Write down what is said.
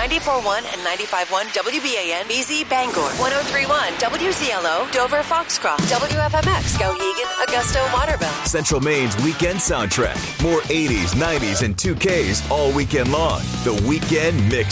94.1 and 95.1 WBAN, BZ Bangor, 103.1 WCLO, Dover Foxcroft, WFMX, Skowhegan, Augusta, Waterville. Central Maine's weekend soundtrack. More 80s, 90s, and 2Ks all weekend long. The Weekend Mix